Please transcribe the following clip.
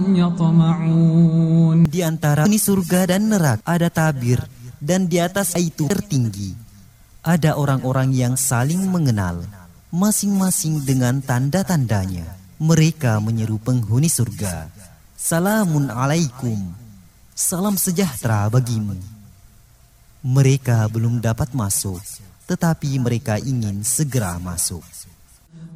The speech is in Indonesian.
يطمعون. Di antara penghuni surga dan neraka ada tabir, dan di atas itu tertinggi ada orang-orang yang saling mengenal, masing-masing dengan tanda-tandanya. Mereka menyeru penghuni surga, "Salamun alaikum, salam sejahtera bagimu." Mereka belum dapat masuk, tetapi mereka ingin segera masuk.